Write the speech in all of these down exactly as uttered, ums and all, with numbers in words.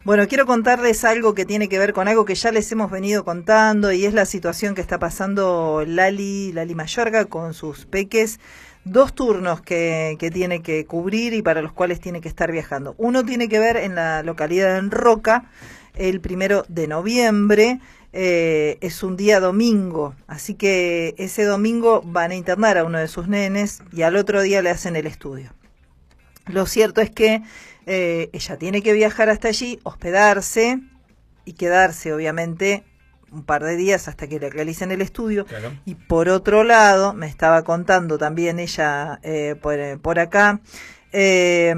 Bueno, quiero contarles algo que tiene que ver con algo que ya les hemos venido contando y es la situación que está pasando Lali, Lali Mayorga con sus peques. Dos turnos que, que tiene que cubrir y para los cuales tiene que estar viajando. Uno tiene que ver en la localidad de Enroca, el primero de noviembre, eh, es un día domingo, así que ese domingo van a internar a uno de sus nenes y al otro día le hacen el estudio. Lo cierto es que eh, ella tiene que viajar hasta allí, hospedarse y quedarse, obviamente, un par de días hasta que le realicen el estudio. Claro. Y por otro lado, me estaba contando también ella eh, por, por acá, eh,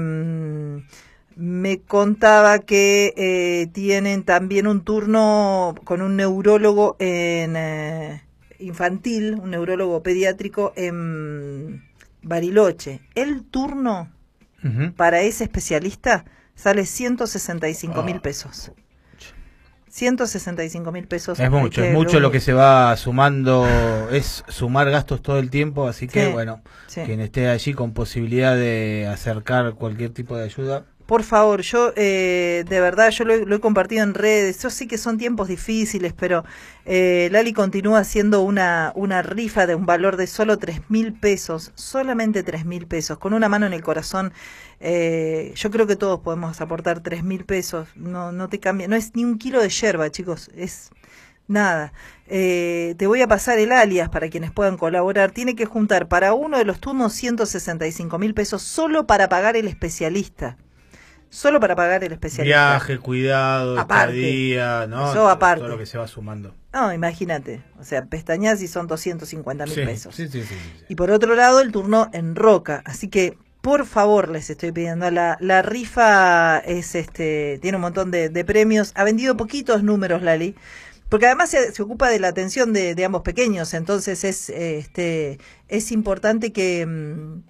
me contaba que eh, tienen también un turno con un neurólogo en eh, infantil, un neurólogo pediátrico en Bariloche. El turno uh-huh. para ese especialista sale ciento sesenta y cinco mil oh. pesos. ciento sesenta y cinco mil pesos. Es mucho, es mucho lo, lo que se va sumando, es sumar gastos todo el tiempo, así que sí, bueno, sí. quien esté allí con posibilidad de acercar cualquier tipo de ayuda. Por favor, yo eh, de verdad, yo lo, lo he compartido en redes, yo sé que son tiempos difíciles, pero eh, Lali continúa haciendo una, una rifa de un valor de solo tres mil pesos, solamente tres mil pesos, con una mano en el corazón. Eh, yo creo que todos podemos aportar tres mil pesos, no, no te cambia, no es ni un kilo de yerba, chicos, es nada. Eh, te voy a pasar el alias para quienes puedan colaborar. Tiene que juntar para uno de los turnos ciento sesenta y cinco mil pesos solo para pagar el especialista. Solo para pagar el especialista. Viaje, cuidado, estadía, ¿no? Eso aparte. Todo lo que se va sumando. No, imagínate. O sea, pestañas y son doscientos cincuenta mil sí, pesos. Sí, sí, sí, sí. Y por otro lado, el turno en Roca. Así que, por favor, les estoy pidiendo. La, la rifa es este tiene un montón de, de premios. Ha vendido poquitos números, Lali. Porque además se, se ocupa de la atención de, de ambos pequeños. Entonces es, este, es importante que...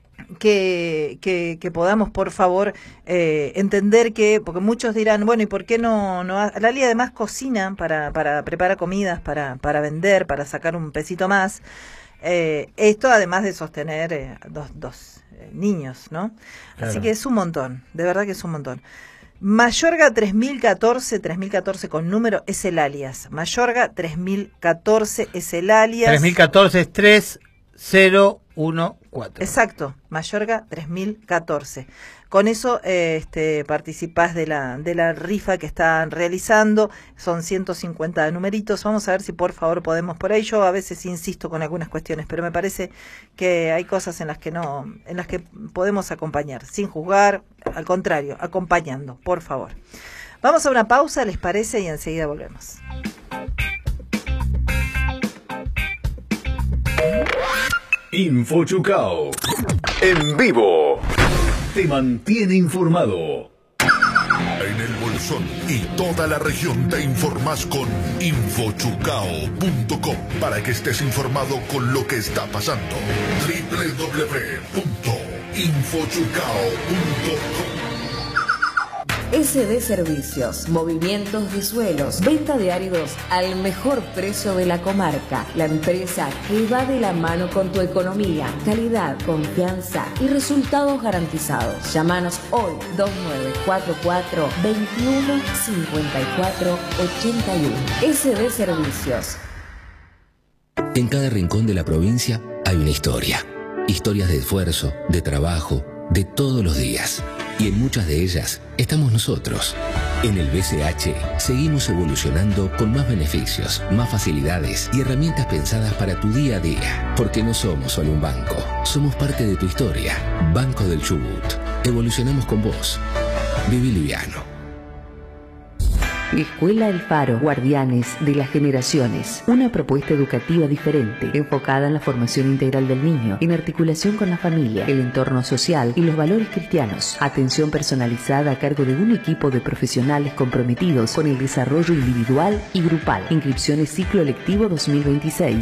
Que, que, que podamos, por favor, eh, entender que, porque muchos dirán, bueno, ¿y por qué no? no Lali además cocina para, para preparar comidas, para, para vender, para sacar un pesito más. Eh, esto además de sostener eh, dos, dos eh, niños, ¿no? Claro. Así que es un montón, de verdad que es un montón. Mayorga tres mil catorce, tres mil catorce con número es el alias. Mayorga tres mil catorce es el alias. tres mil catorce es tres cero uno cuatro. Exacto, Mayorga tres mil catorce. Con eso eh, este, participás de la, de la rifa que están realizando. Son ciento cincuenta numeritos. Vamos a ver si por favor podemos por ahí. Yo a veces insisto con algunas cuestiones, pero me parece que hay cosas en las que no, en las que podemos acompañar, sin juzgar, al contrario, acompañando, por favor. Vamos a una pausa, ¿les parece? Y enseguida volvemos. Info Chucao. En vivo. Te mantiene informado. En el Bolsón y toda la región te informás con info chucao punto com para que estés informado con lo que está pasando. doble u doble u doble u punto info chucao punto com. S D Servicios, movimientos de suelos, venta de áridos al mejor precio de la comarca. La empresa que va de la mano con tu economía, calidad, confianza y resultados garantizados. Llámanos hoy dos nueve cuatro cuatro, veintiuno cincuenta y cuatro ochenta y uno. S D Servicios. En cada rincón de la provincia hay una historia. Historias de esfuerzo, de trabajo, de todos los días. Y en muchas de ellas estamos nosotros. En el B C H seguimos evolucionando con más beneficios, más facilidades y herramientas pensadas para tu día a día. Porque no somos solo un banco, somos parte de tu historia. Banco del Chubut. Evolucionamos con vos. Viví liviano. Escuela El Faro, guardianes de las generaciones. Una propuesta educativa diferente, enfocada en la formación integral del niño, en articulación con la familia, el entorno social y los valores cristianos. Atención personalizada a cargo de un equipo de profesionales comprometidos con el desarrollo individual y grupal. Inscripciones ciclo lectivo dos mil veintiséis.